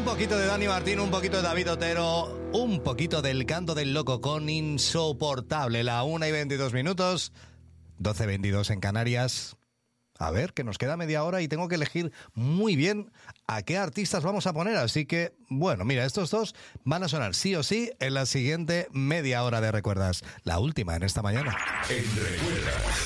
poquito de Dani Martín, un poquito de David Otero, un poquito del Canto del Loco con Insoportable. La 1:22, 12:22 en Canarias. A ver, que nos queda media hora y tengo que elegir muy bien a qué artistas vamos a poner. Así que, bueno, mira, estos dos van a sonar sí o sí en la siguiente media hora de Recuerdas. La última en esta mañana. En Recuerdas.